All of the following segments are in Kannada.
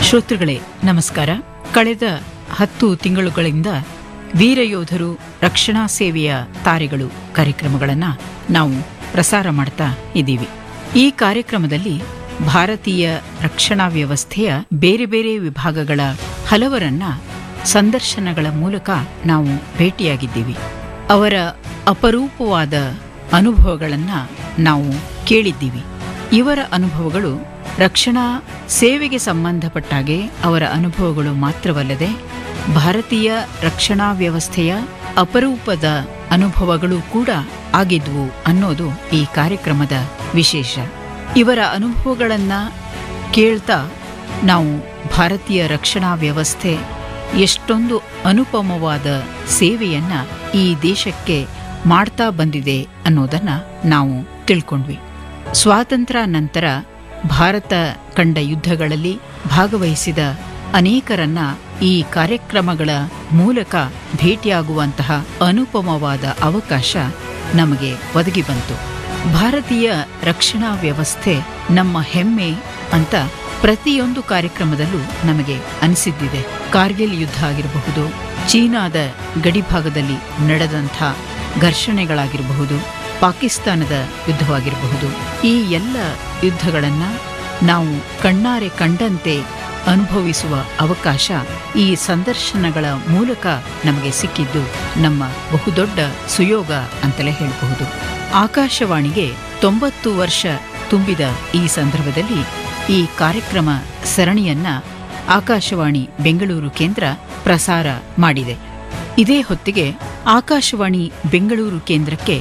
ಶ್ರೋತೃಗಳೇ ನಮಸ್ಕಾರ. ಕಳೆದ 10 ತಿಂಗಳುಗಳಿಂದ ವೀರಯೋಧರು ರಕ್ಷಣಾ ಸೇವೆಯ ತಾರೆಗಳು ಕಾರ್ಯಕ್ರಮಗಳನ್ನು ನಾವು ಪ್ರಸಾರ ಮಾಡ್ತಾ ಇದ್ದೀವಿ. ಈ ಕಾರ್ಯಕ್ರಮದಲ್ಲಿ ಭಾರತೀಯ ರಕ್ಷಣಾ ವ್ಯವಸ್ಥೆಯ ಬೇರೆ ಬೇರೆ ವಿಭಾಗಗಳ ಹಲವರನ್ನ ಸಂದರ್ಶನಗಳ ಮೂಲಕ ನಾವು ಭೇಟಿಯಾಗಿದ್ದೀವಿ. ಅವರ ಅಪರೂಪವಾದ ಅನುಭವಗಳನ್ನು ನಾವು ಕೇಳಿದ್ದೀವಿ. ಇವರ ಅನುಭವಗಳು ರಕ್ಷಣಾ ಸೇವೆಗೆ ಸಂಬಂಧಪಟ್ಟಾಗೆ ಅವರ ಅನುಭವಗಳು ಮಾತ್ರವಲ್ಲದೆ ಭಾರತೀಯ ರಕ್ಷಣಾ ವ್ಯವಸ್ಥೆಯ ಅಪರೂಪದ ಅನುಭವಗಳು ಕೂಡ ಆಗಿದ್ವು ಅನ್ನೋದು ಈ ಕಾರ್ಯಕ್ರಮದ ವಿಶೇಷ. ಇವರ ಅನುಭವಗಳನ್ನು ಕೇಳ್ತಾ ನಾವು ಭಾರತೀಯ ರಕ್ಷಣಾ ವ್ಯವಸ್ಥೆ ಎಷ್ಟೊಂದು ಅನುಪಮವಾದ ಸೇವೆಯನ್ನ ಈ ದೇಶಕ್ಕೆ ಮಾಡ್ತಾ ಬಂದಿದೆ ಅನ್ನೋದನ್ನ ನಾವು ತಿಳ್ಕೊಂಡ್ವಿ. ಸ್ವಾತಂತ್ರ್ಯ ನಂತರ ಭಾರತ ಕಂಡ ಯುದ್ಧಗಳಲ್ಲಿ ಭಾಗವಹಿಸಿದ ಅನೇಕರನ್ನ ಈ ಕಾರ್ಯಕ್ರಮಗಳ ಮೂಲಕ ಭೇಟಿಯಾಗುವಂತಹ ಅನುಪಮವಾದ ಅವಕಾಶ ನಮಗೆ ಒದಗಿ ಬಂತು. ಭಾರತೀಯ ರಕ್ಷಣಾ ವ್ಯವಸ್ಥೆ ನಮ್ಮ ಹೆಮ್ಮೆ ಅಂತ ಪ್ರತಿಯೊಂದು ಕಾರ್ಯಕ್ರಮದಲ್ಲೂ ನಮಗೆ ಅನಿಸಿದ್ದಿದೆ. ಕಾರ್ಗಿಲ್ ಯುದ್ಧ ಆಗಿರಬಹುದು, ಚೀನಾದ ಗಡಿಭಾಗದಲ್ಲಿ ನಡೆದಂಥ ಘರ್ಷಣೆಗಳಾಗಿರಬಹುದು, ಪಾಕಿಸ್ತಾನದ ಯುದ್ಧವಾಗಿರಬಹುದು, ಈ ಎಲ್ಲ ಯುದ್ಧಗಳನ್ನು ನಾವು ಕಣ್ಣಾರೆ ಕಂಡಂತೆ ಅನುಭವಿಸುವ ಅವಕಾಶ ಈ ಸಂದರ್ಶನಗಳ ಮೂಲಕ ನಮಗೆ ಸಿಕ್ಕಿದ್ದು ನಮ್ಮ ಬಹುದೊಡ್ಡ ಸುಯೋಗ ಅಂತಲೇ ಹೇಳಬಹುದು. ಆಕಾಶವಾಣಿಗೆ 90 ವರ್ಷ ತುಂಬಿದ ಈ ಸಂದರ್ಭದಲ್ಲಿ ಈ ಕಾರ್ಯಕ್ರಮ ಸರಣಿಯನ್ನ ಆಕಾಶವಾಣಿ ಬೆಂಗಳೂರು ಕೇಂದ್ರ ಪ್ರಸಾರ ಮಾಡಿದೆ. ಇದೇ ಹೊತ್ತಿಗೆ ಆಕಾಶವಾಣಿ ಬೆಂಗಳೂರು ಕೇಂದ್ರಕ್ಕೆ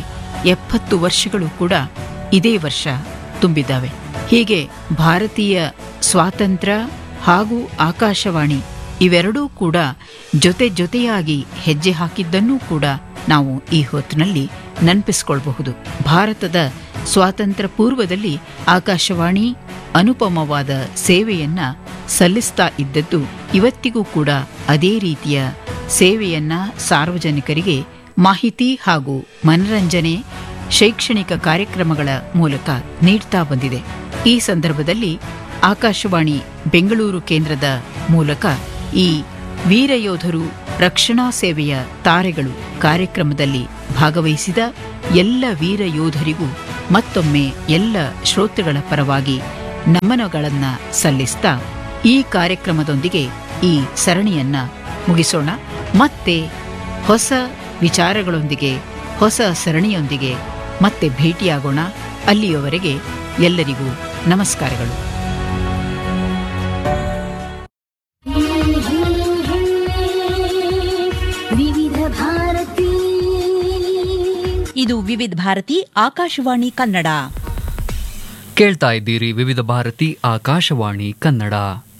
70 ವರ್ಷಗಳು ಕೂಡ ಇದೇ ವರ್ಷ ತುಂಬಿದ್ದಾವೆ. ಹೀಗೆ ಭಾರತೀಯ ಸ್ವಾತಂತ್ರ್ಯ ಹಾಗೂ ಆಕಾಶವಾಣಿ ಇವೆರಡೂ ಕೂಡ ಜೊತೆ ಜೊತೆಯಾಗಿ ಹೆಜ್ಜೆ ಹಾಕಿದ್ದನ್ನೂ ಕೂಡ ನಾವು ಈ ಹೊತ್ತಿನಲ್ಲಿ ನೆನಪಿಸಿಕೊಳ್ಳಬಹುದು. ಭಾರತದ ಸ್ವಾತಂತ್ರ್ಯ ಪೂರ್ವದಲ್ಲಿ ಆಕಾಶವಾಣಿ ಅನುಪಮವಾದ ಸೇವೆಯನ್ನ ಸಲ್ಲಿಸ್ತಾ ಇದ್ದದ್ದು ಇವತ್ತಿಗೂ ಕೂಡ ಅದೇ ರೀತಿಯ ಸೇವೆಯನ್ನ ಸಾರ್ವಜನಿಕರಿಗೆ ಮಾಹಿತಿ ಹಾಗೂ ಮನರಂಜನೆ, ಶೈಕ್ಷಣಿಕ ಕಾರ್ಯಕ್ರಮಗಳ ಮೂಲಕ ನೀಡ್ತಾ ಬಂದಿದೆ. ಈ ಸಂದರ್ಭದಲ್ಲಿ ಆಕಾಶವಾಣಿ ಬೆಂಗಳೂರು ಕೇಂದ್ರದ ಮೂಲಕ ಈ ವೀರಯೋಧರು ರಕ್ಷಣಾ ಸೇವೆಯ ತಾರೆಗಳು ಕಾರ್ಯಕ್ರಮದಲ್ಲಿ ಭಾಗವಹಿಸಿದ ಎಲ್ಲ ವೀರಯೋಧರಿಗೂ ಮತ್ತೊಮ್ಮೆ ಎಲ್ಲ ಶ್ರೋತೃಗಳ ಪರವಾಗಿ ನಮನಗಳನ್ನು ಸಲ್ಲಿಸ್ತಾ ಈ ಕಾರ್ಯಕ್ರಮದೊಂದಿಗೆ ಈ ಸರಣಿಯನ್ನ ಮುಗಿಸೋಣ. ಮತ್ತೆ ಹೊಸ ವಿಚಾರಗಳೊಂದಿಗೆ, ಹೊಸ ಸರಣಿಯೊಂದಿಗೆ ಮತ್ತೆ ಭೇಟಿಯಾಗೋಣ. ಅಲ್ಲಿಯವರೆಗೆ ಎಲ್ಲರಿಗೂ ನಮಸ್ಕಾರಗಳು. ಇದು ವಿವಿಧ ಭಾರತಿ ಆಕಾಶವಾಣಿ ಕನ್ನಡ. ಕೇಳ್ತಾ ಇದ್ದೀರಿ ವಿವಿಧ ಭಾರತಿ ಆಕಾಶವಾಣಿ ಕನ್ನಡ.